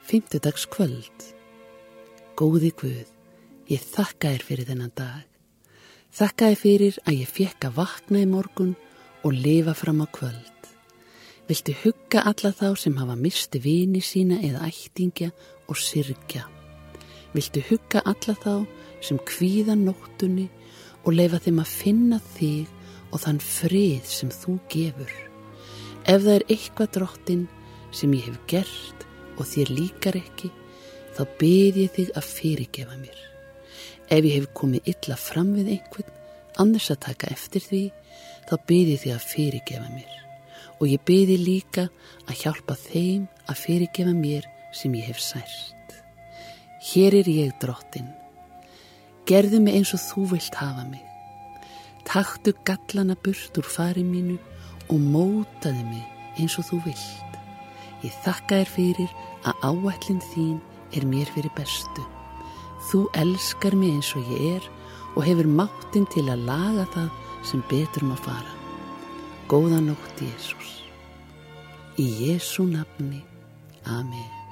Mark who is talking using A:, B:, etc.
A: Fimmtudagskvöld. Góði Guð, ég þakka þér fyrir þennan dag. Þakka þér fyrir að ég fékk að vakna í morgun og lifa fram á kvöld. Viltu hugga alla þá sem hafa misti vini sína eða ættingja og syrgja. Viltu hugga alla þá sem kvíða nóttunni og leyfa þeim að finna þig og þann frið sem þú gefur. Ef það er eitthvað Drottinn sem ég hef gert og þér líkar ekki, þá bið ég þig að fyrirgefa mér. Ef ég hef komið illa fram við einhvern, annars að taka eftir því, þá bið ég þig að fyrirgefa mér. Og ég bið þig líka að hjálpa þeim að fyrirgefa mér sem ég hef sært. Hér er ég, Drottinn. Gerðu mig eins og þú vilt hafa mig. Taktu gallana burt úr fari mínu og mótaðu mig eins og þú vilt. Ég þakka þér fyrir að áætlun þín er mér fyrir bestu. Þú elskar mig eins og ég er og hefur máttinn til að laga það sem betur má fara. Góða nótt, Jesús. Í Jesú nafni. Amen.